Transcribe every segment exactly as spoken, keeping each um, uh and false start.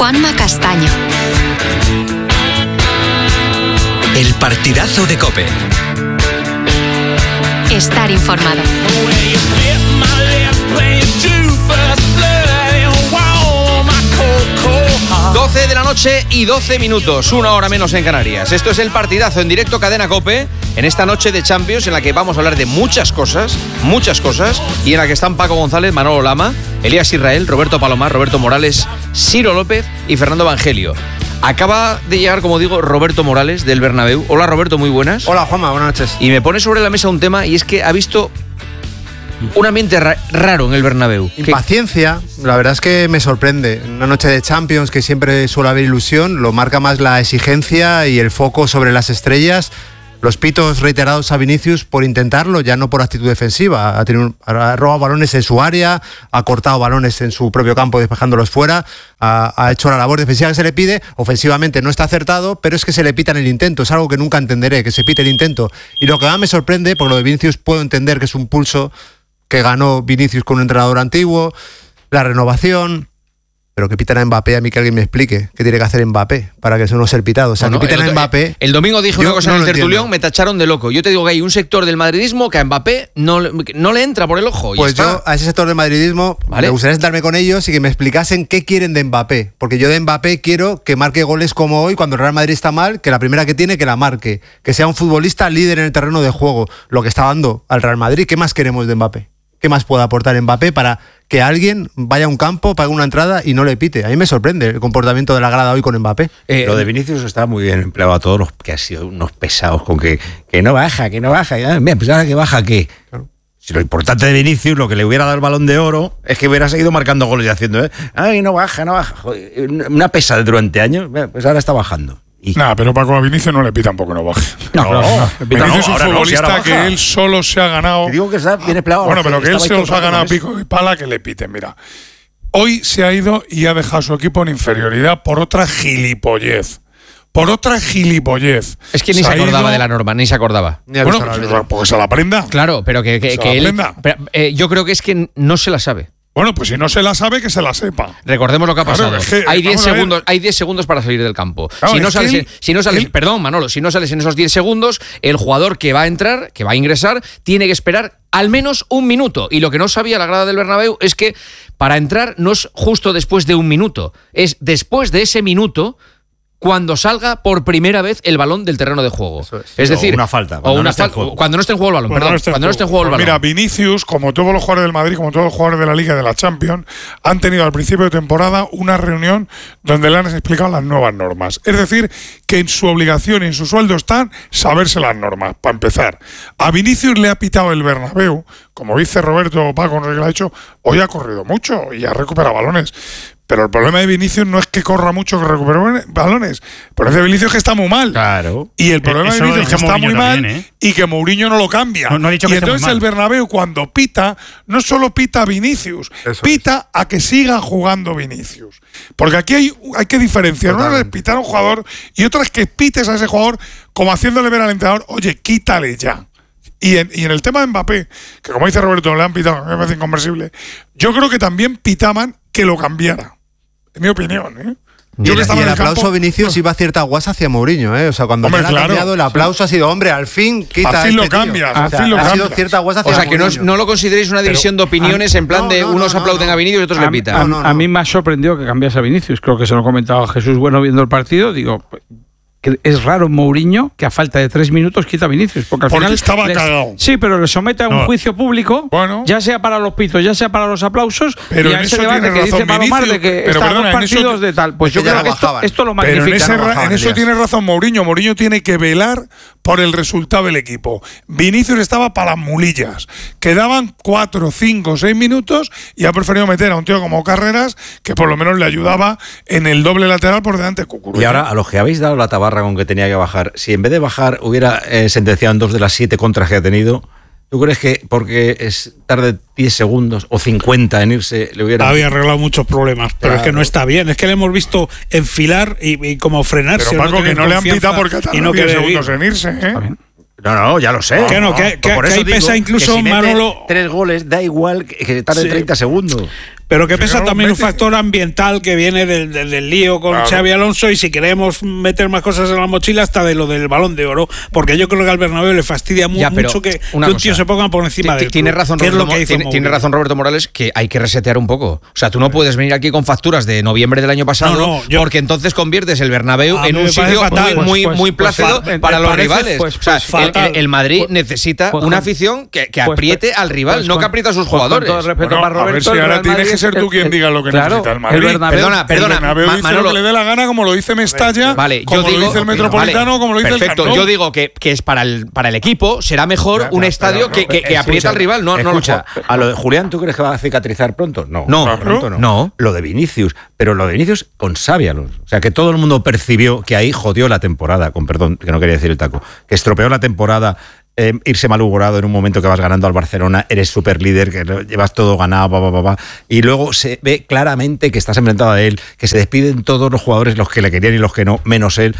Juanma Castaño. El partidazo de COPE. Estar informado. doce de la noche y doce minutos, una hora menos en Canarias. Esto es el partidazo en directo Cadena COPE, en esta noche de Champions en la que vamos a hablar de muchas cosas, muchas cosas, y en la que están Paco González, Manolo Lama, Elías Israel, Roberto Palomar, Roberto Morales, Ciro López y Fernando Evangelio. Acaba de llegar, como digo, Roberto Morales del Bernabéu. Hola Roberto, muy buenas. Hola Juanma, buenas noches. Y me pone sobre la mesa un tema, y es que ha visto un ambiente ra- raro en el Bernabéu. Impaciencia, la verdad es que me sorprende. Una noche de Champions que siempre suele haber ilusión, lo marca más la exigencia y el foco sobre las estrellas. Los pitos reiterados a Vinicius por intentarlo, ya no por actitud defensiva. Ha, tenido, ha robado balones en su área, ha cortado balones en su propio campo despejándolos fuera, ha, ha hecho la labor defensiva que se le pide. Ofensivamente no está acertado, pero es que se le pita en el intento. Es algo que nunca entenderé, que se pite el intento. Y lo que más me sorprende, por lo de Vinicius puedo entender que es un pulso que ganó Vinicius con un entrenador antiguo, la renovación, pero que pitan a Mbappé, a mí que alguien me explique qué tiene que hacer Mbappé para que eso no sea el pitado. O sea, Bueno, que pitan el a otro- Mbappé. El domingo dije una cosa no en el lo tertulión, entiendo. me tacharon de loco. Yo te digo que hay un sector del madridismo que a Mbappé no, le- no le entra por el ojo. Y Pues está. yo a ese sector del madridismo Vale. me gustaría sentarme con ellos y que me explicasen qué quieren de Mbappé. Porque yo de Mbappé quiero que marque goles como hoy, cuando el Real Madrid está mal, que la primera que tiene, que la marque. Que sea un futbolista líder en el terreno de juego. Lo que está dando al Real Madrid. ¿Qué más queremos de Mbappé? ¿Qué más puede aportar Mbappé para que alguien vaya a un campo, pague una entrada y no le pite? A mí me sorprende el comportamiento de la grada hoy con Mbappé. Eh, Lo de Vinicius está muy bien empleado a todos los que han sido unos pesados con que, que no baja, que no baja. Y, ah, mira, pues ahora que baja, ¿qué? Claro. Si lo importante de Vinicius, lo que le hubiera dado el Balón de Oro, es que hubiera seguido marcando goles y haciendo, ¿eh? Ay, no baja, no baja. Joder, una pesa durante años, pues ahora está bajando. Y Nada, pero Paco a Vinicius no le pitan porque no baje. No, no, no. Vinicius No, es un ahora no, si futbolista ahora baja. que él solo se ha ganado. Te digo que está bien empleado. Bueno, pero que él Estaba se ahí los todo ha el rato ganado a con eso. pico y pala que le piten. Mira, hoy se ha ido y ha dejado a su equipo en inferioridad por otra gilipollez. Por otra gilipollez. es que ni se, ha acordaba ido- de la norma, ni se acordaba. Ni ha Bueno, visto la pues, vida. pues se la aprenda. Claro, pero que, que, Se que la él. aprenda. pero, eh, yo creo que es que no se la sabe. Bueno, pues si no se la sabe, que se la sepa. Recordemos lo que ha Claro, pasado. es que, hay diez vamos a ver. segundos, hay diez segundos para salir del campo. Claro, si no es sales, que en- él- si no sales, él- perdón, Manolo, si no sales en esos diez segundos, el jugador que va a entrar, que va a ingresar, tiene que esperar al menos un minuto. Y lo que no sabía la grada del Bernabéu es que para entrar no es justo después de un minuto, es después de ese minuto cuando salga por primera vez el balón del terreno de juego. Eso es. Es O decir, una falta, o cuando una no esté en fal- juego. cuando no esté en juego el balón, Cuando perdón, no esté en cuando no esté en juego. juego el Pues balón. Mira, Vinicius, como todos los jugadores del Madrid, como todos los jugadores de la Liga y de la Champions, han tenido al principio de temporada una reunión donde le han explicado las nuevas normas. Es decir, que en su obligación y en su sueldo están saberse las normas, para empezar. A Vinicius le ha pitado el Bernabéu, como dice Roberto Paco, no sé qué le ha hecho, hoy ha corrido mucho y ha recuperado balones. Pero el problema de Vinicius no es que corra mucho, que recupere balones. El problema de Vinicius es que está muy mal. Claro. Y el problema Eso de lo Vinicius es que dice está muy Mourinho mal también, ¿eh? y que Mourinho no lo cambia. No, no he dicho y que esté muy entonces mal. el Bernabéu cuando pita, no solo pita a Vinicius, Eso pita a que siga jugando Vinicius. Porque aquí hay, hay que diferenciar. Una es Totalmente. pitar a un jugador y otra es que pites a ese jugador como haciéndole ver al entrenador, oye, quítale ya. Y en, y en el tema de Mbappé, que como dice Roberto, le han pitado, a mí me parece inconversible, yo creo que también pitaban que lo cambiara. En mi opinión, ¿eh? Y Yo el, que estaba y el en el aplauso campo- a Vinicius iba a cierta guasa hacia Mourinho, ¿eh? O sea, cuando Hombre, le ha claro. cambiado, el aplauso ha sido, hombre, al fin quita Al a fin este lo tío. cambias, O sea, al fin lo ha sido cambias. cierta guasa hacia O sea, que no, Mourinho. no lo consideréis una división de opiniones en plan no, de no, unos no, aplauden no. a Vinicius y otros A, le pitan. a- No, no, no. a mí me ha sorprendido que cambiase a Vinicius. Creo que se lo comentaba Jesús Bueno viendo el partido. Digo, que es raro Mourinho que a falta de tres minutos quita a Vinicius. Porque al Porque final estaba les- cagao. Sí, pero le somete a un No. juicio público, Bueno. ya sea para los pitos, ya sea para los aplausos, Pero y en a ese eso debate tiene que dice razón Palomar de Vinicius, que pero están perdona, dos en eso partidos te- de tal. Pues es yo que ya creo la que esto, bajaban. esto lo Pero en, magnifica. ese ¿no? ra- bajaban, en eso Elías. tiene razón Mourinho. Mourinho tiene que velar por el resultado del equipo. Vinicius estaba para las mulillas. Quedaban cuatro, cinco, seis minutos y ha preferido meter a un tío como Carreras que por lo menos le ayudaba en el doble lateral por delante de Cucurulla. Y ahora, a los que habéis dado la tabarra con que tenía que bajar, si en vez de bajar hubiera eh, sentenciado en dos de las siete contras que ha tenido, ¿tú crees que porque es tarde diez segundos o cincuenta en irse le hubiera... Había arreglado muchos problemas, pero Claro. es que no está bien. Es que le hemos visto enfilar y, y como frenarse. Pero o Paco, que tener no le han confianza pitado porque ha y tardado no diez querer segundos ir. en irse, ¿eh? No, no, ya lo sé. Que no, que- que- Por que eso ahí digo pesa incluso que si mete Manolo- tres goles, da igual que, que tarde Sí. treinta segundos. Pero que Se pesa ganó también un Betis. factor ambiental que viene del, del, del lío con Claro. Xabi Alonso, y si queremos meter más cosas en la mochila, hasta de lo del Balón de Oro, porque yo creo que al Bernabéu le fastidia mu- Ya, pero mucho que, una que un cosa. tío se ponga por encima Ti- del Tiene club, razón, que es Roberto, lo que Mo- hizo tiene, tiene Mourinho. razón Roberto Morales, que hay que resetear un poco. O sea, tú no puedes venir aquí con facturas de noviembre del año pasado, No, no, yo- porque entonces conviertes el Bernabéu A en mí un me parece sitio fatal. muy, muy, Pues- muy pues- plácido pues, para me los parece, rivales. pues- o sea, pues el- fatal. el, el Madrid Pues- necesita pues una con- afición que, que pues- apriete al rival, pues no con- que apriete a sus pues con jugadores. todo respeto Bueno, para a ver Roberto, si el ahora Real tienes Madrid que ser es tú el- quien diga lo que claro, necesita el el Madrid. Bernabéu- Perdona, perdona, El Bernabéu Ma- dice Manolo- lo que le dé la gana, como lo dice Mestalla, Vale, yo como digo, lo dice el Metropolitano, vale, como lo dice perfecto. el Camp Nou. Yo digo que, que es para el, para el equipo, será mejor Ya, un ya, estadio pero- que, que, que aprieta al rival, no, no lo Escucha, juega. a lo de Julián, ¿tú crees que va a cicatrizar pronto? No. No. pronto no. No. Lo de Vinicius, pero lo de Vinicius con Xabi Alonso. O sea, que todo el mundo percibió que ahí jodió la temporada, con perdón, que no quería decir el taco, que estropeó la temporada. Eh, irse malhumorado en un momento que vas ganando al Barcelona, eres súper líder, que lo llevas todo ganado, pa, pa, pa, pa, y luego se ve claramente que estás enfrentado a él, que se despiden todos los jugadores, los que le querían y los que no, menos él.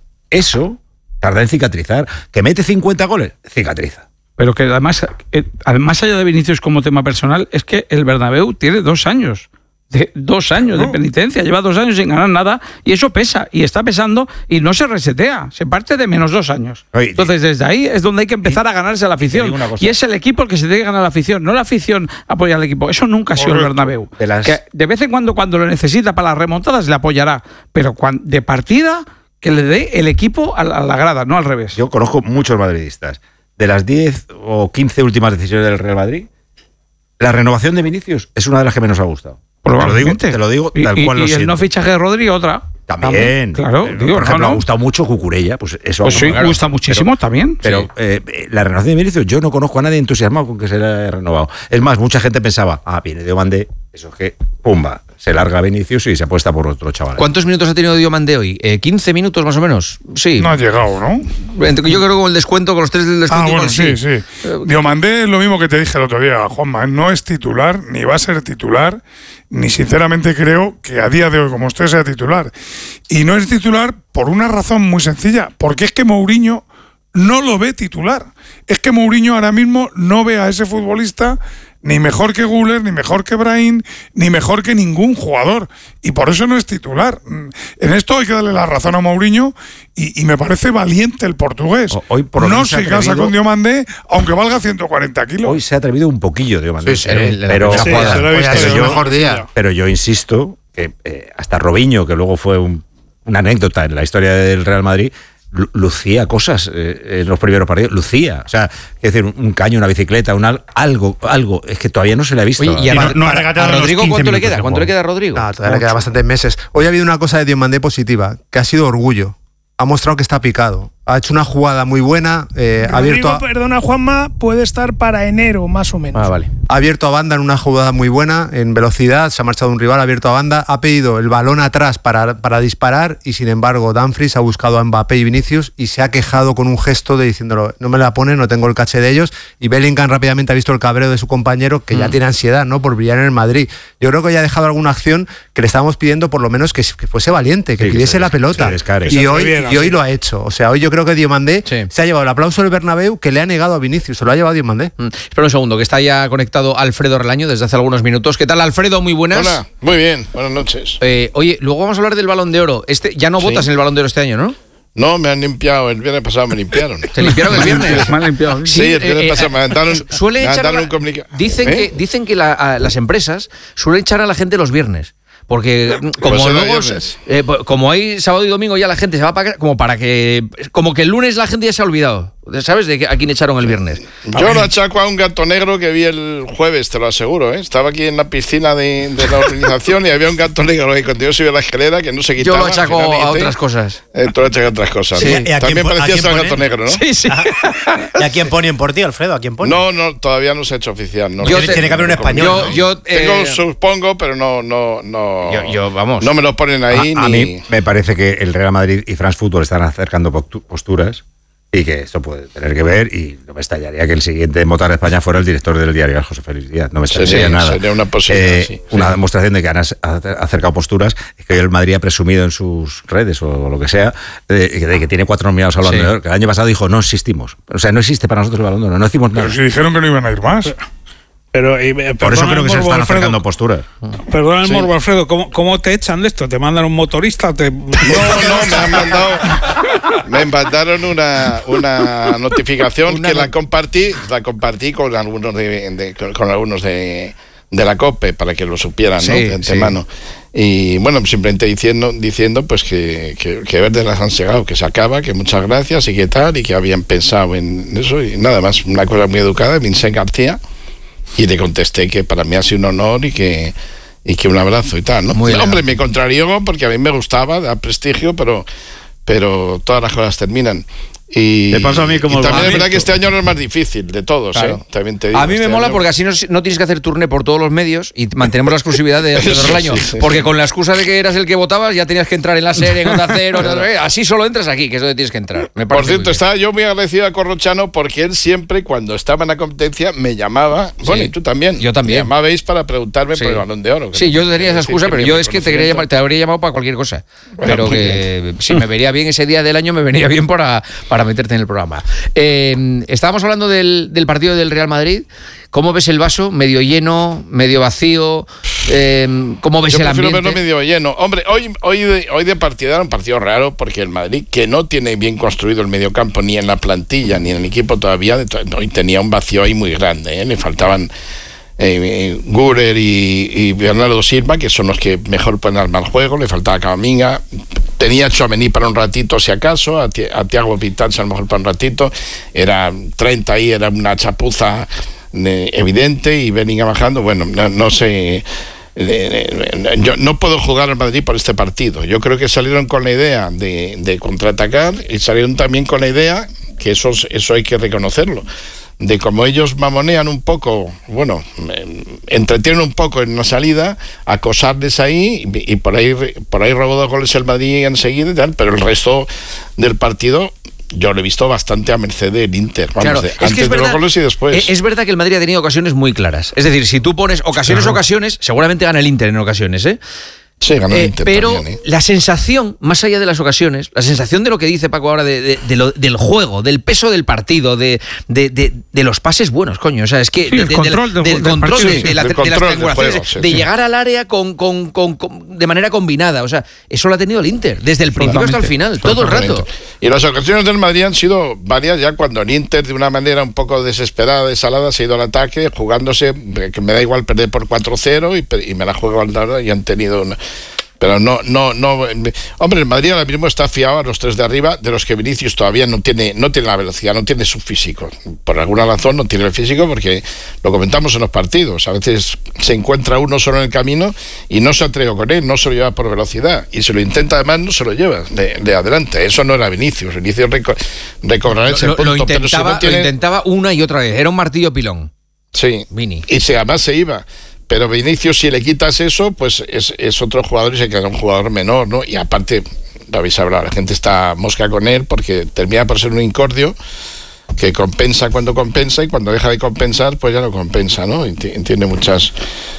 Eso tarda en cicatrizar. Que mete cincuenta goles, cicatriza. Pero que además, eh, más allá de Vinicius como tema personal, es que el Bernabéu tiene dos años. De dos años de penitencia, lleva dos años sin ganar nada, y eso pesa, y está pesando, y no se resetea, se parte de menos dos años. Oye, Entonces, desde ahí es donde hay que empezar a ganarse a la afición. digo una cosa. Y es el equipo el que se tiene que ganar a la afición, no la afición apoyar al equipo. Eso nunca ha sido el Correcto. Bernabéu. De las- Que de vez en cuando, cuando lo necesita para las remontadas, le apoyará, pero cuan- de partida, que le dé el equipo a la, a la grada, no al revés. Yo conozco muchos madridistas. De las diez o quince últimas decisiones del Real Madrid, la renovación de Vinicius es una de las que menos ha gustado. Te lo digo, Probablemente. te lo digo Y- tal y, cual y lo el siento. no fichaje de Rodri, otra. También. Claro, Eh, digo, por ejemplo, no, no. me ha gustado mucho Cucurella, pues eso. Pues sí, claro. gusta muchísimo también. Pero Sí. eh, eh, la renovación de Vinicius, yo no conozco a nadie entusiasmado con que se le haya renovado. Es más, mucha gente pensaba, ah, viene Diomandé, eso es que, pumba, se larga Vinicius y se apuesta por otro chaval. ¿Cuántos minutos ha tenido Diomandé hoy? Eh, ¿quince minutos más o menos? Sí. No ha llegado, ¿no? Entre- Yo creo que con el descuento, con los tres del descuento. Ah, bueno, igual sí, sí. Diomandé es lo mismo que te dije el otro día, Juanma. No es titular, ni va a ser titular, ni sinceramente creo que a día de hoy, como usted, sea titular. Y no es titular por una razón muy sencilla, porque es que Mourinho no lo ve titular. Es que Mourinho ahora mismo no ve a ese futbolista ni mejor que Güler, ni mejor que Brahim, ni mejor que ningún jugador. Y por eso no es titular. En esto hay que darle la razón a Mourinho y, y me parece valiente el portugués. O- hoy por lo no menos se se ha casa atrevido- con Diomandé, aunque valga ciento cuarenta kilos. Hoy se ha atrevido un poquillo Diomandé. Sí, sí, pero, el de la pero, primera Sí, jugada. se lo he Hoy visto ha sido yo. el mejor día. pero yo insisto que eh, hasta Robinho, que luego fue un- una anécdota en la historia del Real Madrid, lu- lucía cosas eh, en los primeros partidos, lucía, o sea, es decir, un, un caño, una bicicleta, un al- algo, algo, es que todavía no se le ha visto. Oye, ¿y a, Y no- Rod- no ha a- regateado a los Rodrigo quince cuánto le minutos queda? de ¿Cuánto le juego. queda a Rodrigo? Ah, todavía le queda bastantes meses. Hoy ha habido una cosa de Diomandé positiva, que ha sido orgullo. Ha mostrado que está picado. Ha hecho una jugada muy buena, eh, ha abierto Rodrigo, a, perdona Juanma, puede estar para enero más o menos. Ah, vale. ha abierto a banda en una jugada muy buena, en velocidad, se ha marchado un rival, ha abierto a banda, ha pedido el balón atrás para, para disparar y sin embargo Dumfries ha buscado a Mbappé y Vinicius y se ha quejado con un gesto de diciéndolo, no me la ponen, no tengo el caché de ellos, y Bellingham rápidamente ha visto el cabreo de su compañero que ya tiene ansiedad, ¿no?, por brillar en el Madrid. Yo creo que ya ha dejado alguna acción que le estábamos pidiendo por lo menos que, que fuese valiente, que Sí, que pidiese se la des- pelota. se descare. Y Que se hoy, atreviera, y hoy sí. lo ha hecho. O sea, hoy yo creo que Diomandé Sí. se ha llevado el aplauso del Bernabéu que le ha negado a Vinicius, se lo ha llevado Diomandé. Mm, Espera un segundo, que está ya conectado Alfredo Relaño desde hace algunos minutos. ¿Qué tal, Alfredo? Muy buenas. Hola, muy bien, buenas noches. Eh, oye, luego vamos a hablar del Balón de Oro. Este, ya no Sí. votas en el Balón de Oro este año, ¿no? No, me han limpiado, el viernes pasado me limpiaron. ¿Te limpiaron el viernes? Me han limpiado. Sí, el viernes pasado me mandaron, Suele me echar a mandaron la- un comunicado. Dicen ¿Eh? que, dicen que la- a las empresas suelen echar a la gente los viernes. Porque mm, como Pues era luego viernes. eh, po- como hay sábado y domingo ya la gente se va para como para que como que el lunes la gente ya se ha olvidado. ¿Sabes de que- a quién echaron el viernes? Yo lo achaco a un gato negro que vi el jueves, te lo aseguro. ¿eh? Estaba aquí en la piscina de, de la organización y había un gato negro ahí cuando yo subí a la escalera que no se Yo quitaba. lo achaco al final a dijiste, otras cosas. Eh, tú lo achacas a otras cosas. Sí. ¿no? ¿Y a quién También po- a parecía quién ser ponen? gato negro, ¿no? Sí, sí. ¿Y a quién ponen por ti, Alfredo? ¿A quién ponen? No, no, todavía no se ha hecho oficial. No, Yo No, te- Tiene que haber un español. Yo, ¿no? yo, Tengo, eh, supongo, pero no, no, no. Yo- yo, vamos. No me lo ponen ahí a, a ni. mí me parece que el Real Madrid y France Football están acercando postu- posturas y que esto puede tener que ver, y no me extrañaría que el siguiente en votar a España fuera el director del diario, José Félix Díaz. No me extrañaría Sería- nada. sería una posibilidad, Eh, sí, una sí. demostración de que han as- acer- acercado posturas es que hoy el Madrid ha presumido en sus redes o lo que sea de, de que tiene cuatro nominados al Balón Sí. de Oro, que el año pasado dijo no existimos. O sea, no existe para nosotros el Balón de Oro, no decimos nada. Pero si dijeron que no iban a ir más. Pero, y, Por eso creo que se están acercando posturas. Perdona el Sí. morbo, Alfredo, ¿cómo, ¿cómo te echan de esto? ¿Te mandan un motorista? Te... No, no, me han mandado. Me mandaron una, una notificación Una que no- la compartí, la compartí con algunos de, de- con, con algunos de, de la COPE para que lo supieran, ¿no? Sí, De antemano. Y bueno, simplemente diciendo, diciendo pues que, que, que Verde las han llegado, que se acaba, que muchas gracias y que tal, y que habían pensado en eso y nada más, una cosa muy educada, Vincent García. Y le contesté que para mí ha sido un honor y que, y que un abrazo y tal, ¿no? Muy No, hombre, elegante. me contrarió porque a mí me gustaba, da prestigio, pero, pero todas las cosas terminan. Y, Te pasa a mí como y el también es verdad Barreto. que este año no es más difícil de todos, Claro. ¿eh? También te digo, A mí me este mola año- porque así no, no tienes que hacer turné por todos los medios y mantenemos la exclusividad de de todo el año. Sí, sí, sí. Porque con la excusa de que eras el que votabas, ya tenías que entrar en la serie, en Onda Cero, tal, tal, así solo entras aquí, que es donde tienes que entrar. Me Por parece cierto, muy bien. estaba yo muy agradecido a Corrochano porque él siempre, cuando estaba en la competencia, me llamaba. Bueno, y tú también. Yo también. Me llamabais para preguntarme Sí. por el Balón de Oro. Sí, yo tenía esa Es decir, excusa, pero mi yo es que te, quería reconocimiento. llamar, te habría llamado para cualquier cosa. Bueno, Pero muy que si me vería bien ese día del año, me venía bien para, para meterte en el programa. Eh, estábamos hablando del, del partido del Real Madrid. ¿Cómo ves el vaso? ¿Medio lleno? ¿Medio vacío? Eh, ¿Cómo ves Yo el prefiero ambiente? verlo medio lleno. Hombre, hoy, hoy, de, hoy de partido era un partido raro porque el Madrid, que no tiene bien construido el mediocampo ni en la plantilla ni en el equipo todavía, de to- hoy tenía un vacío ahí muy grande. ¿eh? Le faltaban eh, Gurer y, y Bernardo Silva, que son los que mejor pueden armar el juego. Le faltaba Camavinga. Tenía Tchouaméni para un ratito, si acaso. A, Ti- a Thiago Vitans a lo mejor para un ratito. Era treinta ahí, era una chapuza eh, evidente y Bellingham bajando. Bueno, no, no sé. Eh, yo no puedo jugar al Madrid por este partido. Yo creo que salieron con la idea de, de contraatacar y salieron también con la idea, que eso, eso hay que reconocerlo, de como ellos mamonean un poco, bueno, eh, entretienen un poco en la salida, acosarles ahí y, y por ahí por ahí robó dos goles el Madrid enseguida y tal, pero el resto del partido yo lo he visto bastante a merced del Inter, vamos, Claro, de- es que antes es de verdad, los goles y después. es- Es verdad que el Madrid ha tenido ocasiones muy claras. Es decir, si tú pones ocasiones, Claro. ocasiones, seguramente gana el Inter en ocasiones, ¿eh? Sí, ganó el Eh, Inter pero también, ¿eh? la sensación, más allá de las ocasiones, la sensación de lo que dice Paco ahora de, de- de lo- del juego, del peso del partido, de, de, de- de los pases buenos, coño. O sea, es que Sí, de- el de- control del, del- del del control partido, de, sí. de la- Del de las control del triangulaciones, juego, sí, de sí. llegar al área con, con- con- con- de manera combinada. O sea, eso lo ha tenido el Inter, desde el principio hasta el final, todo el rato. Totalmente. Y las ocasiones del Madrid han sido varias ya cuando el Inter de una manera un poco desesperada, desalada, se ha ido al ataque, jugándose, que me da igual perder por cuatro cero y, pe- y me la juego al lado y han tenido una... Pero no, no, no. Hombre, el Madrid ahora mismo está fiado a los tres de arriba, de los que Vinicius todavía no tiene, no tiene la velocidad, no tiene su físico. Por alguna razón no tiene el físico porque lo comentamos en los partidos. A veces se encuentra uno solo en el camino y no se atreve con él, no se lo lleva por velocidad. Y si lo intenta además no se lo lleva de, de adelante. Eso no era Vinicius. Vinicius reco recobrará ese Lo, punto. lo pero si intentaba, no tiene- lo intentaba una y otra vez. Era un martillo pilón. Sí. Vini. Y si además se iba. Pero Vinicius, si le quitas eso, pues es, es otro jugador y se queda un jugador menor, ¿no? Y aparte, David sabrá, la gente está mosca con él porque termina por ser un incordio que compensa cuando compensa y cuando deja de compensar, pues ya no compensa, ¿no? Y ti- tiene muchas...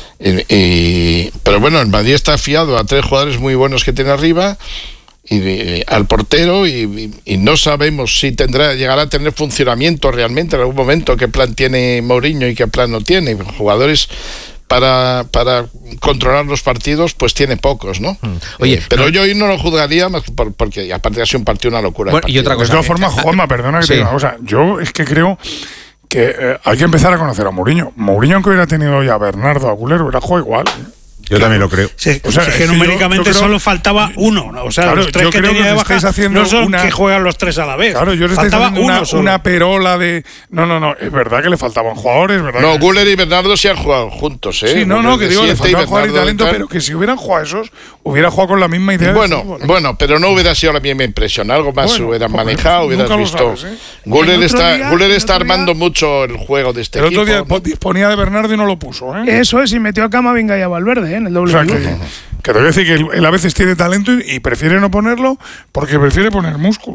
y- y- pero bueno, el Madrid está fiado a tres jugadores muy buenos que tiene arriba y, y al portero y, y- y no sabemos si tendrá llegará a tener funcionamiento realmente en algún momento, qué plan tiene Mourinho y qué plan no tiene. Jugadores para, para controlar los partidos, pues tiene pocos, ¿no? Oye, Eh, pero no- yo hoy no lo juzgaría más por- porque aparte ha sido un partido una locura. Bueno, el y otra partido. De todas formas, Juanma, perdona que Sí. te diga una cosa. Yo es que creo que eh, hay que empezar a conocer a Mourinho. Mourinho, aunque hubiera tenido ya a Bernardo, a Gulero, hubiera jugado igual. Yo también lo creo. Sí, O sea, es es que que yo- numéricamente yo creo- solo faltaba uno, ¿no? O sea, Claro, los tres yo que creo tenía que de os baja estáis haciendo no son una- que juegan los tres a la vez. Claro, yo le estoy faltaba haciendo uno una, solo. una perola de. No, no, no. Es verdad que le faltaban jugadores, ¿verdad? No, que- Guller y Bernardo sí han jugado juntos, ¿eh? Sí, no, no, Guller que de digo, le siete y faltaba jugar y Bernardo de talento, tal. pero que si hubieran jugado esos, hubiera jugado con la misma idea. de Bueno, fútbol. bueno, pero no hubiera sido la misma impresión. Algo más Bueno, hubieran joder, manejado, hubieras nunca lo visto. sabes, ¿eh? Guller El otro está, día- Guller el está otro día- armando mucho el juego de este El otro equipo. día po- disponía de Bernardo y no lo puso, ¿eh? Eso es, y metió a Camavinga y a Valverde, ¿eh? En el O doble sea, que, pivote. que te voy a decir que él, él a veces tiene talento y, y prefiere no ponerlo porque prefiere poner músculo.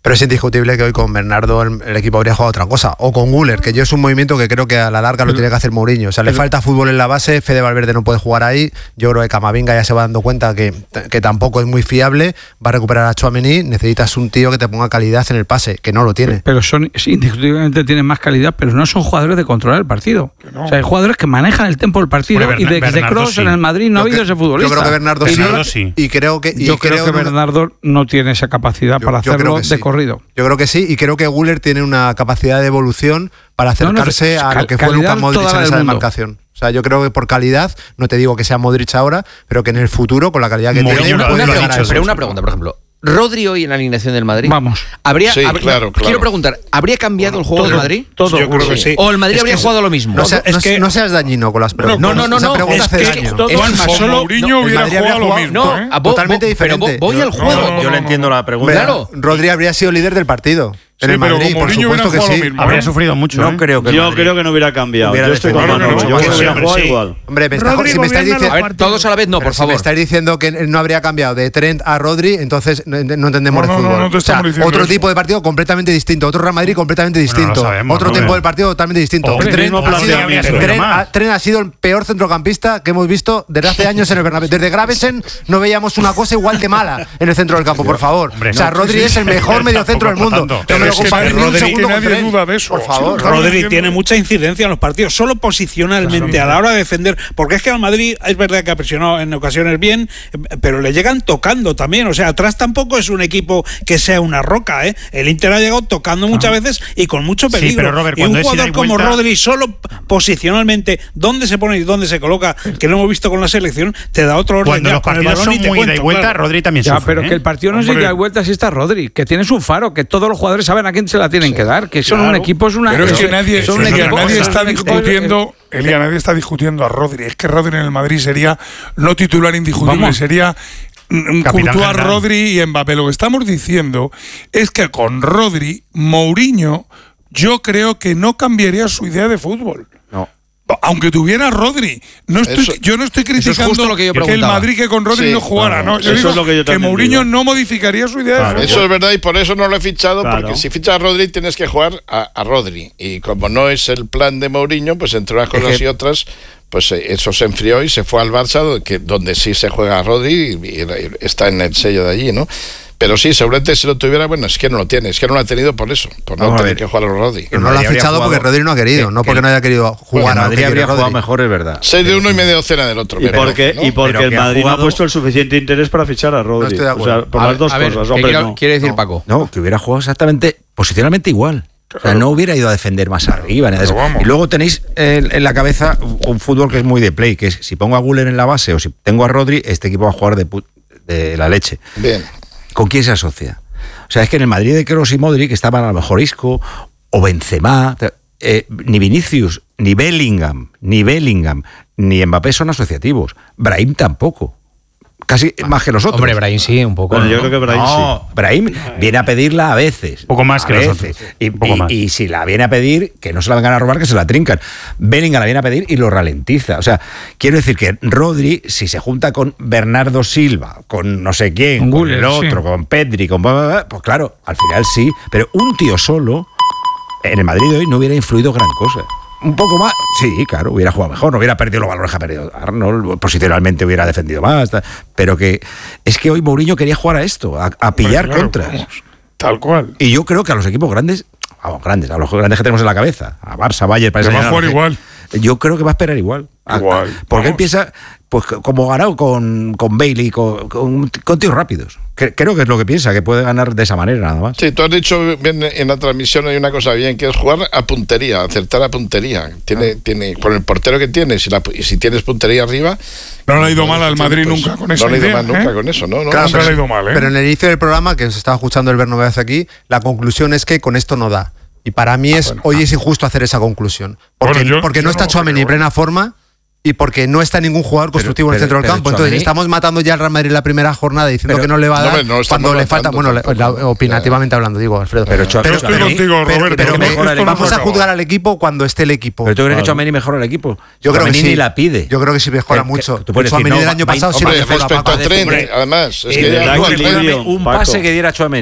Pero es indiscutible que hoy con Bernardo el, el equipo habría jugado otra cosa. O con Güler, que yo es un movimiento que creo que a la larga lo tiene que hacer Mourinho. O sea, le falta fútbol en la base, Fede Valverde no puede jugar ahí. Yo creo que Camavinga ya se va dando cuenta que, que tampoco es muy fiable. Va a recuperar a Tchouaméni. Necesitas un tío que te ponga calidad en el pase, que no lo tiene. Pero son, sí, indiscutiblemente tienen más calidad, pero no son jugadores de controlar el partido. No. O sea, hay jugadores que manejan el tempo del partido. Hombre, y de, de Kroos sí. En el Madrid no yo ha habido que, ese futbolista. Yo creo que Bernardo, Bernardo sí. sí. Y creo que, y yo creo, creo que Bernardo no tiene esa capacidad yo, para yo hacerlo de sí. corrido. Yo creo que sí, y creo que Güler tiene una capacidad de evolución para acercarse no, no, a lo que fue Luka Modric en esa demarcación. O sea, yo creo que por calidad, no te digo que sea Modric ahora, pero que en el futuro, con la calidad que Mourinho tiene... Una, una pregunta, pero una pregunta, por ejemplo. Rodri hoy en la alineación del Madrid. Vamos. ¿Habría, sí, habría, claro, claro. Quiero preguntar, ¿habría cambiado el juego todo, del Madrid? Todo. Yo creo que sí. ¿O el Madrid es habría que jugado lo mismo? No, sea, es no, que, no seas dañino con las preguntas. No, no, no. Esa no pregunta es hace que daño. todo, Juanma, solo Mourinho hubiera jugado lo mismo. No, ¿eh? a vos, totalmente vos, diferente. Pero voy al juego. No, no, no, yo le entiendo la pregunta. Claro. Rodri habría sido líder del partido. Sí, en el pero Madrid, por Mourinho supuesto que sí. mismo, Habría ¿eh? sufrido mucho. No ¿eh? creo que Yo creo que no hubiera cambiado. Hubiera yo estoy con no, no, no, yo yo creo que sí, hubiera jugado sí. igual. Hombre, me, está, Rodri si me estáis gobierna diciendo, los partidos. Todos a la vez no, por pero si favor. me estáis diciendo que no habría cambiado de Trent a Rodri, entonces no, no entendemos No, de no, fútbol. no, no te o sea, estamos diciendo otro eso. tipo de partido completamente distinto, otro Real Madrid completamente distinto, lo sabemos, otro ¿no? tiempo del partido totalmente distinto. Hombre, Trent, mismo ha sido, planteamiento. Trent, Más. ha, Trent ha sido el peor centrocampista que hemos visto desde hace años en el Bernabéu. Desde Gravesen no veíamos una cosa igual que mala en el centro del campo, por favor. Hombre, o sea, no, Rodri sí, es el mejor mediocentro del mundo. tanto. No Pero me lo es que comparéis ni un Rodri- segundo que con nadie Trent. duda de eso. Por Sí, favor. estamos Rodri diciendo- tiene mucha incidencia en los partidos, solo posicionalmente a la hora de defender, porque es que al Madrid es verdad que ha presionado en ocasiones bien, pero le llegan tocando también, o sea, atrás tampoco es un equipo que sea una roca, ¿eh? El Inter ha llegado tocando muchas veces y con mucho peligro. Sí, pero Robert, y un cuando es ida jugador y como vuelta- Rodri, solo posicionalmente, dónde se pone y dónde se coloca, que lo hemos visto con la selección, te da otro orden. Cuando ya, los con el partidos balón son y te muy ida y cuento, vuelta, claro. Rodri también Ya, sufre. pero ¿eh? que el partido no se Hombre. da vuelta si está Rodri, que tienes un faro, que todos los jugadores saben a quién se la tienen que dar, que son Claro. un equipo, es una. Pero es que nadie, son un Elia, equipo- nadie son está un equipo- discutiendo, Elia, nadie está discutiendo a Rodri. Es que Rodri en el Madrid sería no titular indiscutible, Vamos. sería mm, Capitán Courtois, general. Rodri y Mbappé. Lo que estamos diciendo es que con Rodri, Mourinho, yo creo que no cambiaría su idea de fútbol. No. Aunque tuviera Rodri, no estoy, Eso- yo no estoy eso es criticando justo lo que yo que el preguntaba. Madrid que con Rodri Sí, no jugara, claro, ¿no? Yo eso digo es lo que yo que también Mourinho digo. no modificaría su idea Claro. de fútbol. Eso es verdad y por eso no lo he fichado, Claro. porque si fichas a Rodri tienes que jugar a, a Rodri. Y como no es el plan de Mourinho, pues entre unas cosas que- y otras, pues eh, eso se enfrió y se fue al Barça, donde, que, donde sí se juega a Rodri y, y está en el sello de allí, ¿no? Pero sí, seguramente si lo tuviera, bueno, es que no lo tiene, es que no lo ha tenido por eso, por no Vamos a tener ver. que jugar a Rodri. Pero no lo ha Madrid habría fichado porque jugado- Rodri no ha querido, que- no porque que- no haya querido jugar el a lo que Madrid quiere habría jugado Rodri. mejor, es verdad. Seis de uno y media docena del otro. Y me porque, parece, ¿no? y porque Pero el que ha Madrid no jugado- ha puesto el suficiente interés para fichar a Rodri. No estoy de o sea, acuerdo. por A las ver, dos a ver, cosas, ¿qué hombre, quiero- no. quiere decir No. Paco? No, que hubiera jugado exactamente, posicionalmente igual. O sea, no hubiera ido a defender más arriba. ni a Pero eso. vamos. Y luego tenéis eh, en la cabeza un fútbol que es muy de play, que es si pongo a Güler en la base o si tengo a Rodri, este equipo va a jugar de, pu- de la leche. Bien. ¿Con quién se asocia? O sea, es que en el Madrid de Kroos y Modric estaban a lo mejor Isco o Benzema, eh, ni Vinicius, ni Bellingham, ni Bellingham, ni Mbappé son asociativos. Brahim tampoco. Casi más que los otros. Hombre, Brahim sí, un poco. Bueno, ¿no? yo creo que Brahim No, Brahim viene a pedirla a veces. Un poco más a que los veces. otros. Y, Un poco y- más. y si la viene a pedir, que no se la vengan a robar, que se la trincan. Bellingham la viene a pedir y lo ralentiza. O sea, quiero decir que Rodri, si se junta con Bernardo Silva, con no sé quién, Con con, Güler, el otro, sí. con Pedri, con... Pues claro, al final sí. Pero un tío solo, en el Madrid de hoy, no hubiera influido gran cosa. Un poco más, sí, claro, hubiera jugado mejor, no hubiera perdido los valores que ha perdido Arnold, posicionalmente hubiera defendido más, ta- pero que es que hoy Mourinho quería jugar a esto, a, a pillar Claro, contras. vamos, tal cual. Y yo creo que a los equipos grandes, vamos, grandes, a los grandes que tenemos en la cabeza, a Barça, Bayern, para Pero va a jugar igual. Yo creo que va a esperar igual. A- Igual, porque él vamos. piensa, pues como ganado con, con Bailey, con, con, con tíos rápidos. Que- creo que es lo que piensa, que puede ganar de esa manera nada más. Sí, tú has dicho bien en la transmisión, hay una cosa bien, que es jugar a puntería, acertar a puntería. Tiene, tiene, con el portero que tienes, si, la- y si tienes puntería arriba... No le ha ido mal al Madrid pues, nunca con esa No le ha ido idea, mal nunca ¿eh? con eso, ¿no? no Claro, nunca nunca le ha ido mal, ¿eh? Pero en el inicio del programa, que os estaba escuchando el Bernabéu hace aquí, la conclusión es que con esto no da. Y para mí es hoy es injusto hacer esa conclusión. Porque, Bueno, yo- porque yo no está no, Tchouaméni en pero plena forma y porque no está ningún jugador constructivo en el pero- centro del pero campo. Entonces Tchouaméni- estamos matando ya al Real Madrid en la primera jornada diciendo Pero- que no le va a No, dar hombre, no estamos cuando le falta, matando bueno, la- tampoco. la- opinativamente hablando, digo, Alfredo. Pero Tchouaméni- Yo estoy contigo, pero- Roberto. pero que me- mejora el equipo. vamos a acaba. juzgar al equipo cuando esté el equipo. Pero tú crees que Tchouaméni mejora el equipo. Yo creo que Tchouaméni sí. ni la pide. Yo creo que sí mejora Que- que mucho. tú puedes Tchouaméni decir, no, el año va- pasado sí hombre, mejora, respecto Paco. a Trent, Hombre, además. Es eh, que le ya- da igual, equilibrio. igual. Un Paco. pase que diera Tchouaméni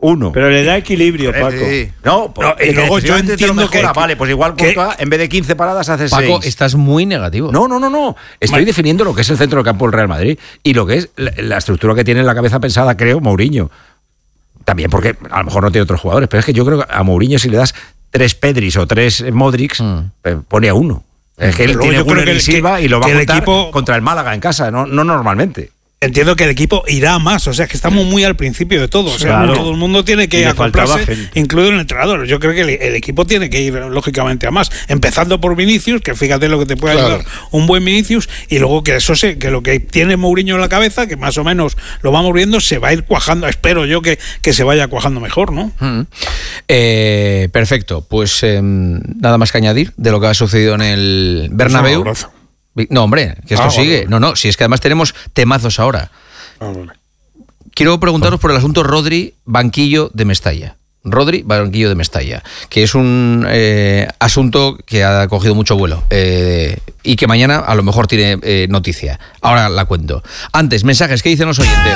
Uno. Pero le da equilibrio, Paco. Sí. No, pues, No, y que luego yo defensivamente te lo entiendo que- mejora, vale, pues igual que- Courtois, en vez de quince paradas hace Paco, seis. estás muy negativo. No, no, no, no. Estoy Vale. definiendo lo que es el centro del campo del Real Madrid y lo que es la, la estructura que tiene en la cabeza pensada, creo, Mourinho. También porque a lo mejor no tiene otros jugadores, pero es que yo creo que a Mourinho si le das tres Pedris o tres Modrics, Mm. eh, pone a uno. Es que él Pero tiene yo creo Güler que y el- Silva que- y lo va a que el contar equipo- contra el Málaga en casa, no, no normalmente. Entiendo que el equipo irá a más, o sea, que estamos muy al principio de todo. O sea, Claro. todo el mundo tiene Y que le faltaba acoplarse, gente. incluido el entrenador. Yo creo que el, el equipo tiene que ir, lógicamente, a más. Empezando por Vinicius, que fíjate lo que te puede Claro. ayudar un buen Vinicius, y luego que eso se, que lo que tiene Mourinho en la cabeza, que más o menos lo vamos viendo, se va a ir cuajando. Espero yo que, que se vaya cuajando mejor, ¿no? Mm. Eh, perfecto, pues eh, nada más que añadir de lo que ha sucedido en el Bernabéu. Un abrazo. No, hombre, que esto Ah, vale, sigue. vale. No, no, si es que además tenemos temazos ahora. Ah, vale. Quiero preguntaros por el asunto Rodri, banquillo de Mestalla. Rodri, banquillo de Mestalla, que es un eh, asunto que ha cogido mucho vuelo eh, y que mañana a lo mejor tiene eh, noticia. Ahora la cuento. Antes, mensajes, ¿qué dicen los oyentes?